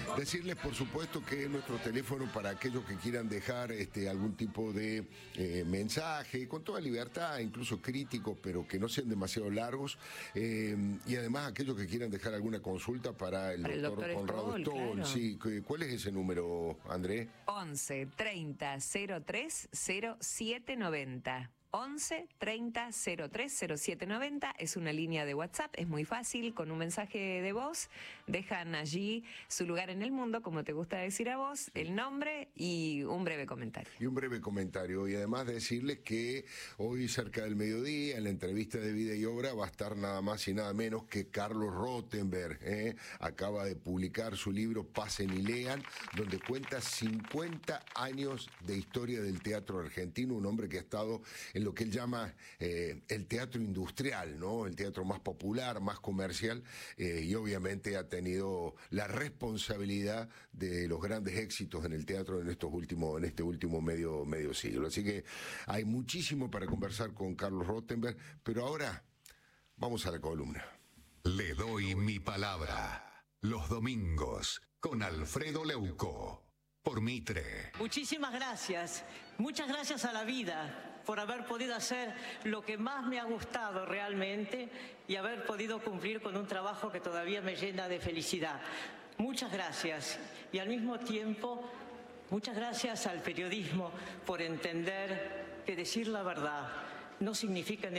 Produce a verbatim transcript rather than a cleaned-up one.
Decirles, por supuesto, que nuestro teléfono para aquellos que quieran dejar este, algún tipo de eh, mensaje, con toda libertad, incluso crítico, pero que no sean demasiado largos. Eh, y además aquellos que quieran dejar alguna consulta para el, para el doctor, doctor Conrado Stoll, Stoll. claro. Sí, ¿cuál es ese número, André? once treinta cero tres cero siete noventa. once treinta cero tres cero siete noventa es una línea de WhatsApp, es muy fácil, con un mensaje de voz dejan allí su lugar en el mundo, como te gusta decir a vos, sí. el nombre y un breve comentario. Y un breve comentario, y además decirles que hoy cerca del mediodía, en la entrevista de Vida y Obra, va a estar nada más y nada menos que Carlos Rottenberg, ¿eh? Acaba de publicar su libro Pasen y Lean, donde cuenta cincuenta años de historia del teatro argentino, un hombre que ha estado en lo que él llama eh, el teatro industrial, ¿no? El teatro más popular, más comercial, eh, y obviamente ha tenido la responsabilidad de los grandes éxitos en el teatro en estos últimos, en este último medio, medio siglo. Así que hay muchísimo para conversar con Carlos Rottenberg, pero ahora vamos a la columna. Le doy mi palabra. Los domingos con Alfredo Leuco. Por Mitre. Muchísimas gracias, muchas gracias a la vida por haber podido hacer lo que más me ha gustado realmente y haber podido cumplir con un trabajo que todavía me llena de felicidad. Muchas gracias y al mismo tiempo muchas gracias al periodismo por entender que decir la verdad no significa